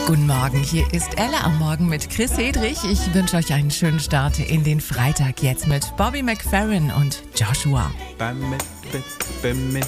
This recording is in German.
Guten Morgen, hier ist Ella am Morgen mit Chris Hedrich. Ich wünsche euch einen schönen Start in den Freitag jetzt mit Bobby McFerrin und Joshua.